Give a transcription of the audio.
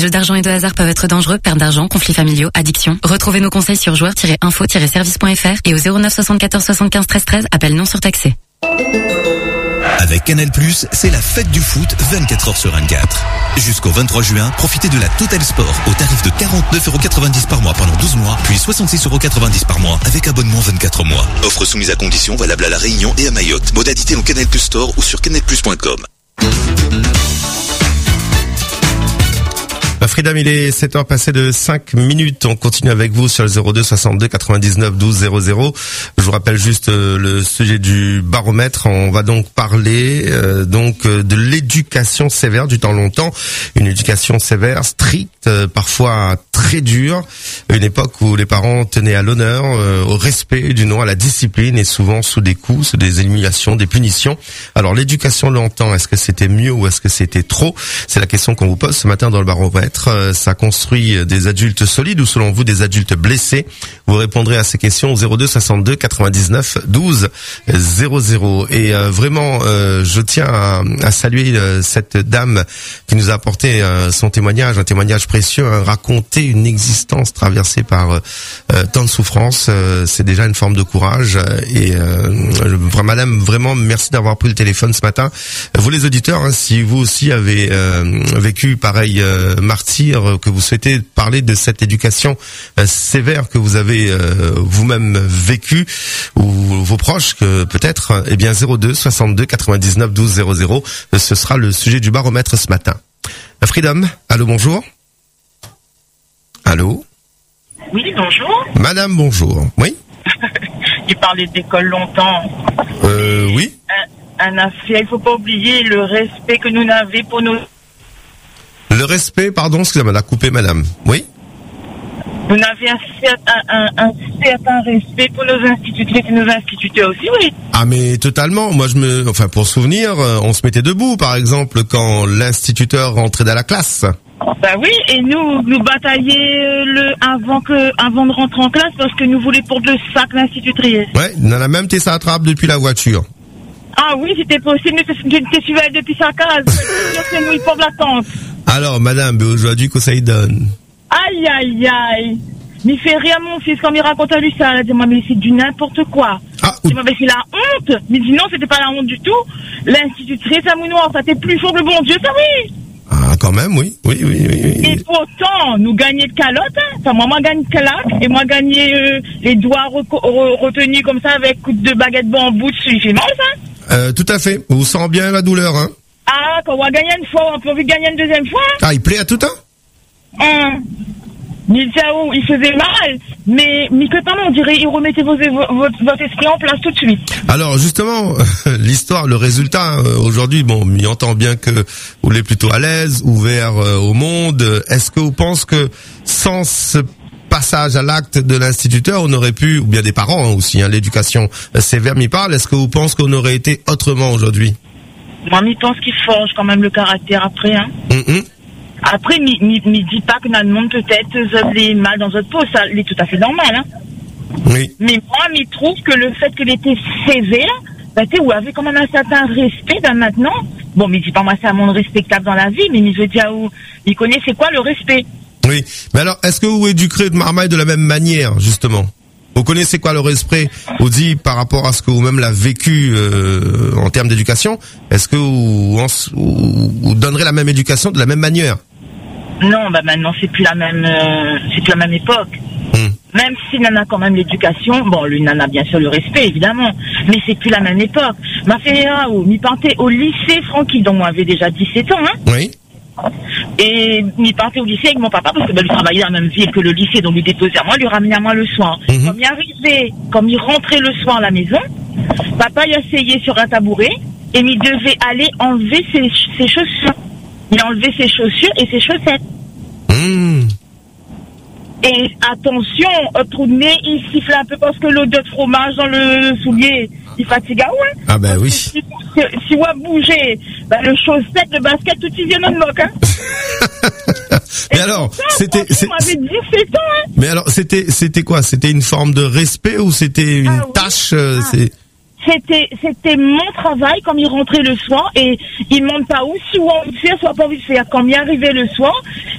jeux d'argent et de hasard peuvent être dangereux, perte d'argent, conflits familiaux, addiction. Retrouvez nos conseils sur joueurs-info-service.fr et au 09 74 75 13 13, appel non surtaxé. Avec Canal+, c'est la fête du foot 24h sur 24. Jusqu'au 23 juin, profitez de la Total Sport au tarif de 49,90€ par mois pendant 12 mois, puis 66,90€ par mois avec abonnement 24 mois. Offre soumise à conditions, valable à La Réunion et à Mayotte. Modalité en Canal+ Store ou sur canalplus.com. Freedom, il est 7h passé de 5 minutes. On continue avec vous sur le 02 62 99 12 00. Je vous rappelle juste le sujet du baromètre. On va donc parler de l'éducation sévère du temps longtemps. Une éducation sévère, stricte, parfois très dure. Une époque où les parents tenaient à l'honneur, au respect du nom, à la discipline et souvent sous des coups, sous des éliminations, des punitions. Alors l'éducation longtemps, est-ce que c'était mieux ou est-ce que c'était trop? C'est la question qu'on vous pose ce matin dans le baromètre. Ça construit des adultes solides ou selon vous des adultes blessés? Vous répondrez à ces questions au 02 62 99 12 00. Et vraiment, je tiens à saluer cette dame qui nous a apporté son témoignage, un témoignage précieux, raconter une existence traversée par tant de souffrances. C'est déjà une forme de courage. Et madame, vraiment merci d'avoir pris le téléphone ce matin. Vous les auditeurs, si vous aussi avez vécu pareil martyr, que vous souhaitez parler de cette éducation sévère que vous avez vous-même vécue ou vos proches que peut-être, eh bien 02 62 99 12 00, ce sera le sujet du baromètre ce matin. Freedom, allô, bonjour. Allô. Oui, bonjour. Madame, bonjour. Oui. Tu parlais d'école longtemps. Oui. Un affaire, il faut pas oublier le respect que nous avons pour nos... Le respect, pardon, excusez-moi, la coupé, madame. Oui. Vous n'avez un certain respect pour nos institutrices et nos instituteurs aussi, oui. Ah, mais totalement. Moi, pour souvenir, on se mettait debout, par exemple, quand l'instituteur rentrait dans la classe. Bah oui, et nous bataillons avant de rentrer en classe parce que nous voulions pour le sac l'institutrice. Ouais, il en a même tes attrapes depuis la voiture. Ah oui, c'était possible, mais tu suivais depuis sa case. C'est nous, pour l'attente. Alors, madame, aujourd'hui, que ça y donne? Aïe, aïe, aïe. Mais fait rien, mon fils, quand il raconte à lui ça. Elle dit, moi, mais c'est du n'importe quoi. Ah, oui. Mais c'est la honte. Mais dit, non, c'était pas la honte du tout. L'institutrice à Mounoir, ça t'est plus chaud que le bon Dieu, ça oui. Ah, quand même, oui. Et pourtant, nous gagnons de calotte, hein. Enfin, moi gagne claque, et moi gagnais les doigts retenus comme ça avec coup de baguette bambou dessus. C'est mal, ça? Tout à fait. On sent bien la douleur, hein. Ah, quand on va gagner une fois, on peut envie de gagner une deuxième fois. Ah, il plaît à tout un? Il faisait mal, mais totalement, on dirait, il remettait votre esprit en place tout de suite. Alors, justement, l'histoire, le résultat, aujourd'hui, bon, il entend bien que vous êtes plutôt à l'aise, ouvert au monde. Est-ce que vous pensez que sans ce passage à l'acte de l'instituteur, on aurait pu, ou bien des parents aussi, l'éducation sévère m'y parle, est-ce que vous pensez qu'on aurait été autrement aujourd'hui? Moi, je pense qu'il forge quand même le caractère après, hein. Après, dis pas que dans le monde, peut-être, vous avez mal dans votre peau, ça est tout à fait normal, hein. Oui. Mais moi, je trouve que le fait qu'elle était sévère, vous avez quand même un certain respect, maintenant. Bon, mais dis pas moi, c'est un monde respectable dans la vie, mais je veux dire, il connaît c'est quoi le respect. Oui. Mais alors, est-ce que vous éduquerez de marmaille de la même manière, justement? Vous connaissez quoi le respect? Vous dit par rapport à ce que vous-même l'avez vécu en termes d'éducation, est-ce que vous donnerez la même éducation de la même manière? Non, maintenant c'est plus la même époque. Même si Nana a quand même l'éducation, bon, lui Nana bien sûr le respect évidemment, mais c'est plus la même époque. Ma fille, m'y partait au lycée Francky, dont moi avait déjà 17 ans, hein. Oui. Et m'y partait au lycée avec mon papa parce que lui travaillait dans la même ville que le lycée, donc lui déposait à moi, lui ramenait à moi le soir. Comme il rentrait le soir à la maison, papa il asseyait sur un tabouret et il devait aller enlever ses chaussures. Il a enlevé ses chaussures et ses chaussettes. Et attention, trou de nez, il siffle un peu parce que l'odeur de fromage dans le soulier, il fatigue, ouais. Ah ben oui. Si on bouger, le chaussette, le basket, tout y vient dans le moque, hein. Mais alors, c'était... On avait 17 ans, hein. Mais alors, c'était quoi? C'était une forme de respect ou c'était une tâche C'était mon travail quand il rentrait le soir et il ne demande pas où, si on envie de faire, soit pas envie de faire. Quand il arrivait le soir,